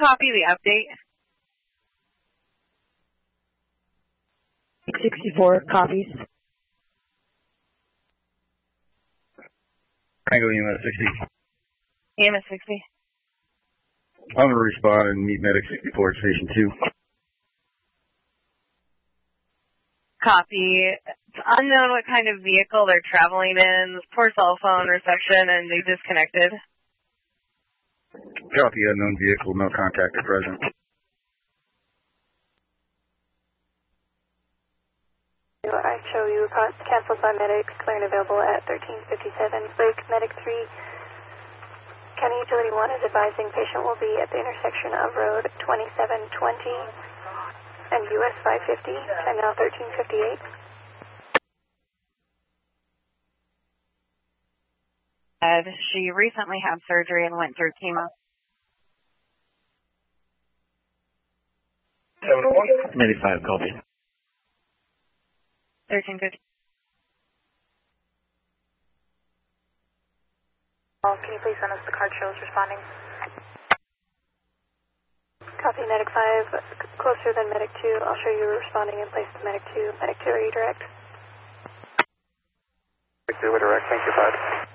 copy the update? 64 copies. Tango EMS 60. EMS 60. I'm going to respond and meet medic 64 at station 2. Copy. It's unknown what kind of vehicle they're traveling in. Poor cell phone reception, and they disconnected. Copy, unknown vehicle, no contact at present. I show you canceled by medics, clear and available at 1357. Lake Medic 3, County Utility 1 is advising patient will be at the intersection of Road 2720 and US 550, time now 1358. She recently had surgery and went through chemo. 95, copy. 1350. Can you please send us the card shows responding? Copy, Medic 5, closer than Medic 2. I'll show you responding in place to Medic 2. Medic 2, are you direct? Medic 2, we're direct. Thank you, bud.